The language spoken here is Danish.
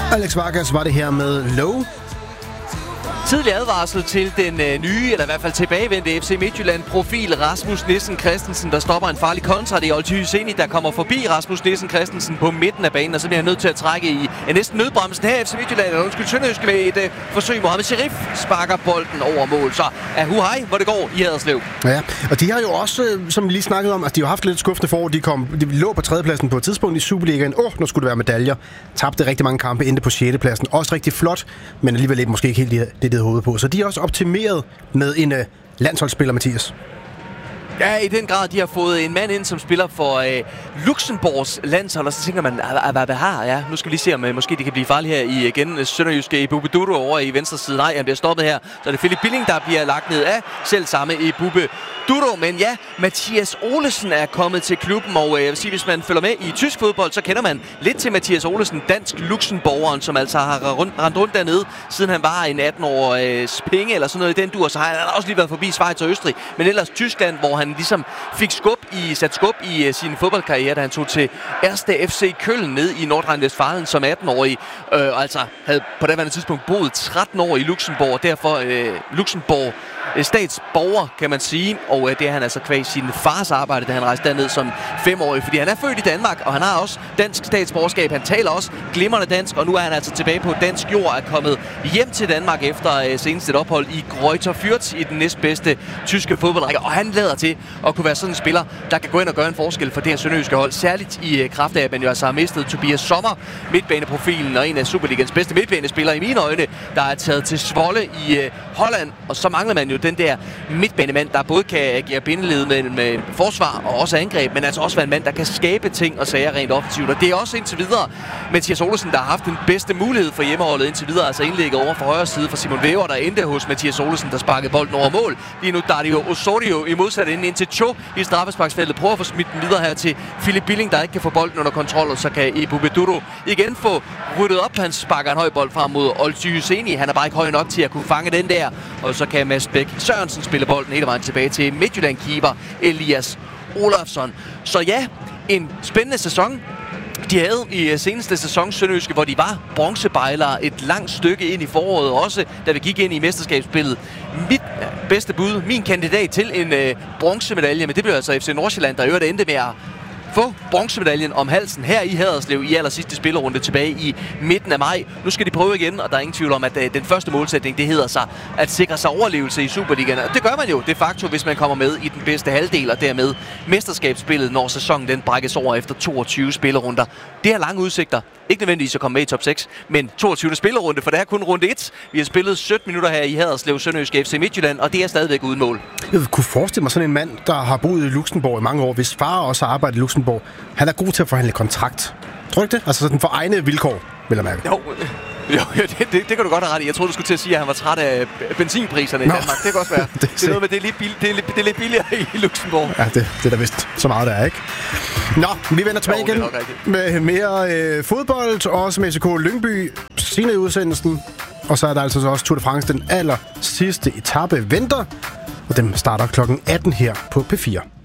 Alex Vargas var det her med Low. Tidlig advarsel til den nye, eller i hvert fald tilbagevendte FC Midtjylland-profil Rasmus Nissen Christensen, der stopper en farlig kontra. Det er Olty Hyseni, der kommer forbi Rasmus Nissen Christensen på midten af banen, og så bliver han nødt til at trække i næsten nødbremsen her FC Midtjylland. Sønderjyske med et forsøg. Mohamed Sherif sparker bolden over mål. Så hej, hvor det går i Haderslev. Ja, og de har jo også, som vi lige snakkede om, at de har haft lidt skuffende forår. De lå på tredjepladsen på et tidspunkt i Superligaen. Nu skulle det være medaljer. Tabte rigtig mange kampe, endte på 6. pladsen. Også rigtig flot, men alligevel måske ikke helt det hovedet på. Så de er også optimeret med en landsholdsspiller, Mathias. Ja, i den grad. De har fået en mand ind, som spiller for Luxembourgs landshold, og så tænker man, hvad har jeg? Nu skal vi lige se, om måske det kan blive farligt her igen. Sønderjyske Ebube Dudo over i venstre side. Nej, han bliver stoppet her. Så er det Philip Billing, der bliver lagt ned af selv samme Ebube Dudo. Men ja, Mathias Olesen er kommet til klubben, og jeg vil sige, hvis man følger med i tysk fodbold, så kender man lidt til Mathias Olesen, dansk Luxembourgeren, som altså har rendt rundt dernede, siden han var en 18-års penge eller sådan noget i den dur. Så har han også lige været forbi Schweiz og Østrig, men ellers Tyskland, hvor han ligesom fik sat skub i sin fodboldkarriere, da han tog til Erste FC Köln ned i Nordrhein-Westfalen som 18-årig, og altså havde på daværende tidspunkt boet 13 år i Luxembourg, og derfor Luxembourg statsborger, kan man sige, og det er han altså kvæg sin fars arbejde, da han rejste derned som 5-årig, fordi han er født i Danmark, og han har også dansk statsborgerskab. Han taler også glimrende dansk, og nu er han altså tilbage på dansk jord, er kommet hjem til Danmark efter senest et ophold i Greuther Fürth i den næstbedste tyske fodboldrække, og han lader til at kunne være sådan en spiller, der kan gå ind og gøre en forskel for det her sønderjyske hold, særligt i kraft af, at man jo altså har mistet Tobias Sommer, midtbaneprofilen og en af Superligans bedste midtbanespillere i mine øjne, der er taget til Zwolle i Holland, og så mangler man jo den der midtbanemand, der både kan agere bindeled med forsvar og også angreb, men altså også være en mand, der kan skabe ting og sager rent offensivt. Og det er også indtil videre Mathias Olesen, der har haft den bedste mulighed for hjemmeholdet indtil videre, altså indlægget over for højre side for Simon Væver, der endte hos Mathias Olesen, der sparkede bolden over mål. Lige nu der er det jo Osorio i modsat ende ind til Cho i straffesparksfeltet. Prøver at få smidt den videre her til Philip Billing, der ikke kan få bolden under kontrol, og så kan Ebube Dudo igen få ryddet op. Han sparker en høj bold frem mod Olty Hyseni. Han er bare ikke høj nok til at kunne fange den der, og så kan Mads Bæk Sørensen spille bolden hele vejen tilbage til Midtjylland-keeper Elias Olafsson. Så ja, en spændende sæson. De havde i seneste sæson Sønderjyske, hvor de var bronzebejlere et langt stykke ind i foråret, også da vi gik ind i mesterskabsspillet. Mit bedste bud, min kandidat til en bronzemedalje, men det blev altså FC Nordsjælland, der i øvrigt endte med at få bronzemedaljen om halsen her i Haderslev i allersidste spillerunde tilbage i midten af maj. Nu skal de prøve igen, og der er ingen tvivl om, at den første målsætning, det hedder sig at sikre sig overlevelse i Superligaen. Og det gør man jo de facto, hvis man kommer med i den bedste halvdel, og dermed mesterskabsspillet, når sæsonen den brækkes over efter 22 spillerrunder. Det har lange udsigter. Ikke nødvendigvis at komme med i top 6, men 22. spillerunde, for det er kun runde 1. Vi har spillet 17 minutter her i Haderslev, Sønderjyske FC Midtjylland, og det er stadigvæk uden mål. Jeg kunne forestille mig sådan en mand, der har boet i Luxembourg i mange år, hvis far også har arbejdet i Luxembourg. Han er god til at forhandle kontrakt. Tror du ikke det? Altså sådan for egne vilkår, vil jeg mærke. Jo, det kan du godt have ret i. Jeg troede, du skulle til at sige, at han var træt af benzinpriserne i Danmark. Det kan også være. det er noget med, det er lidt billigere i Luxembourg. Ja, det er da vist så meget, der er, ikke? Nå, vi vender tilbage igen med mere fodbold, og også med FCK Lyngby senere i udsendelsen. Og så er der altså også Tour de France, den aller sidste etape venter, og den starter klokken 18 her på P4.